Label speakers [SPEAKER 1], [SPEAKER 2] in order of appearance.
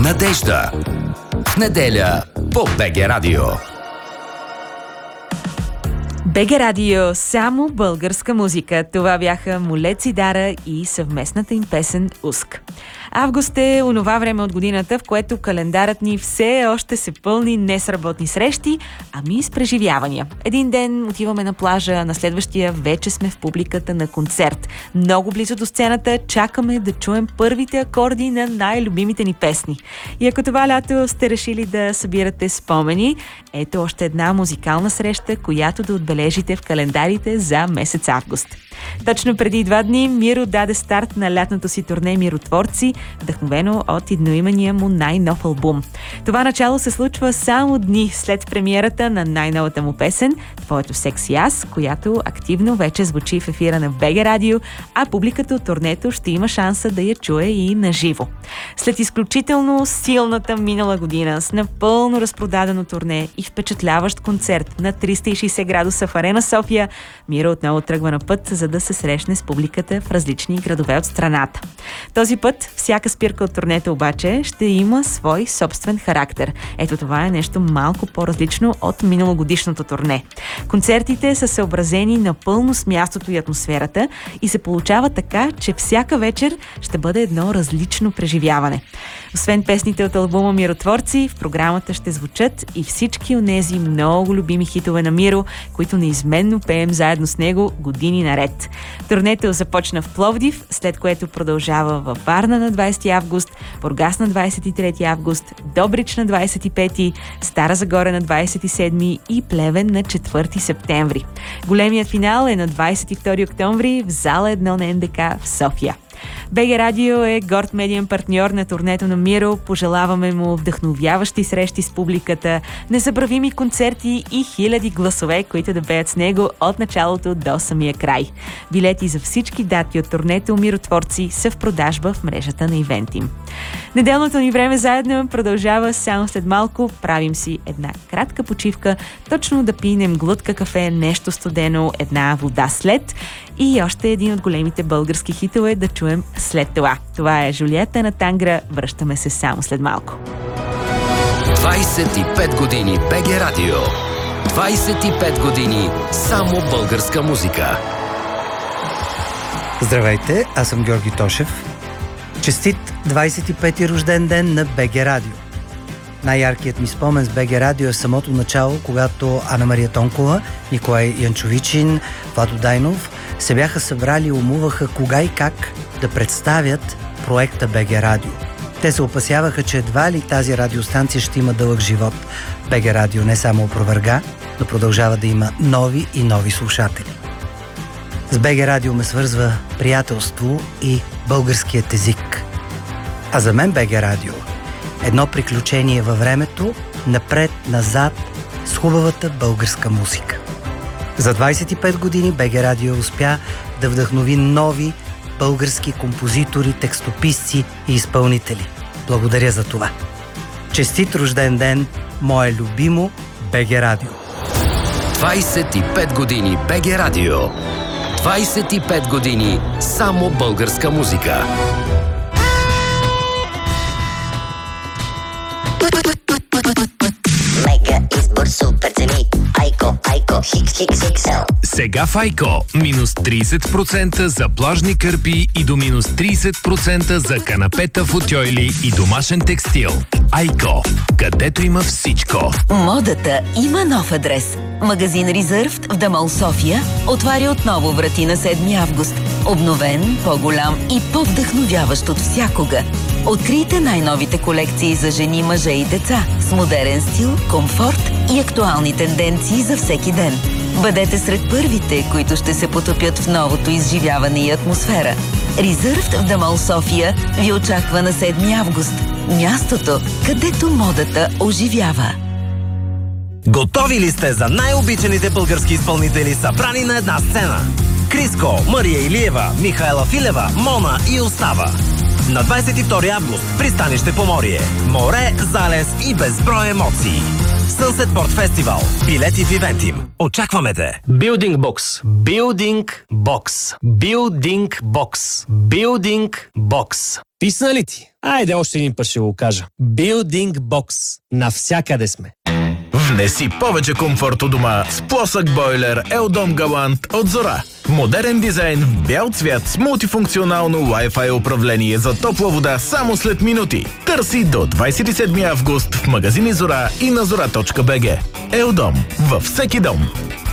[SPEAKER 1] надежда. В неделя по БГ Радио.
[SPEAKER 2] БГ Радио, само българска музика. Това бяха Молец и Дара и съвместната им песен «Уск». Август е онова време от годината, в което календарът ни все още се пълни не с работни срещи, ами с преживявания. Един ден отиваме на плажа, на следващия вече сме в публиката на концерт. Много близо до сцената чакаме да чуем първите акорди на най-любимите ни песни. И ако това лято сте решили да събирате спомени, ето още една музикална среща, която да отбележите в календарите за месец август. Точно преди 2 дни Миро даде старт на лятното си турне «Миротворци», вдъхновено от едноимения му най-нов албум. Това начало се случва само дни след премиерата на най-новата му песен «Твоето секси аз», която активно вече звучи в ефира на БГ Радио, а публиката от турнето ще има шанса да я чуе и наживо. След изключително силната минала година с напълно разпродадено турне и впечатляващ концерт на 360 градуса в Арена София, Миро отново тръгва на път, за да се срещне с публиката в различни градове от страната. Този път всяка спирка от турнето обаче ще има свой собствен характер. Ето това е нещо малко по-различно от миналогодишното турне. Концертите са съобразени напълно с мястото и атмосферата и се получава така, че всяка вечер ще бъде едно различно преживяване. Освен песните от албума «Миротворци», в програмата ще звучат и всички онези много любими хитове на Миро, които неизменно пеем заедно с него години наред. Турнето започна в Пловдив, след което продължава във Варна на 20 август, Бургас на 23 август, Добрич на 25, Стара Загора на 27 и Плевен на 4 септември. Големият финал е на 22 октомври в зала 1 на НДК в София. БГ Радио е горд медиен партньор на турнето на Миро. Пожелаваме му вдъхновяващи срещи с публиката, незабравими концерти и хиляди гласове, които да пеят с него от началото до самия край. Билети за всички дати от турнето «Миротворци» са в продажба в мрежата на Ивентим. Неделното ни време заедно продължава само след малко. Правим си една кратка почивка, точно да пинем глътка кафе, нещо студено, една вода след и още един от големите български хитове да чуем след това. Това е Жулиета на Тангра. Връщаме се само след малко.
[SPEAKER 1] 25 години БГ Радио. 25 години само българска музика.
[SPEAKER 3] Здравейте, аз съм Георги Тошев. Честит 25-ти рожден ден на БГ Радио. Най-яркият ми спомен с БГ Радио е в самото начало, когато Ана Мария Тонкова, Николай Янчовичин, Владо Дайнов се бяха събрали и умуваха кога и как да представят проекта БГ Радио. Те се опасяваха, че едва ли тази радиостанция ще има дълъг живот. БГ Радио не само опроверга, но продължава да има нови и нови слушатели. С БГ Радио ме свързва приятелство и българският език. А за мен БГ Радио едно приключение във времето, напред-назад, с хубавата българска музика. За 25 години БГ Радио успя да вдъхнови нови български композитори, текстописци и изпълнители. Благодаря за това. Честит рожден ден, мое любимо БГ Радио.
[SPEAKER 1] 25 години БГ Радио. 25 години само българска музика.
[SPEAKER 4] Мега избор, супер цени. Айко, XXXL.
[SPEAKER 5] Сега в Айко минус 30% за плажни кърпи и до минус 30% за канапета, футьойли и домашен текстил. Айко, където има всичко.
[SPEAKER 6] Модата има нов адрес. Магазин Reserved в Дамол, София отваря отново врати на 7 август. Обновен, по-голям и по-вдъхновяващ от всякога. Открийте най-новите колекции за жени, мъже и деца с модерен стил, комфорт и актуални тенденции за всеки ден. Бъдете сред първите, които ще се потопят в новото изживяване и атмосфера. Reserved в Дамол, София ви очаква на 7 август. Мястото, където модата оживява.
[SPEAKER 7] Готови ли сте за най-обичаните български изпълнители, събрани на една сцена? Криско, Мария Илиева, Михайла Филева, Мона и Остава. На 22 август пристанище Поморие. Море, залез и безброй емоции. Sunset Port Festival. Билети в Ивентим. Очакваме те!
[SPEAKER 8] Building Box. Building Box. Building Box. Building Box. Писна ли ти? Айде още един път ще го кажа. Building Box. Навсякъде сме.
[SPEAKER 9] Внеси повече комфорт у дома с плосък бойлер Еldom Галант от Зора. Модерен дизайн в бял цвят с мултифункционално Wi-Fi управление за топла вода само след минути. Търси до 27 август в магазини Зора и на zora.bg. Еldom във всеки дом.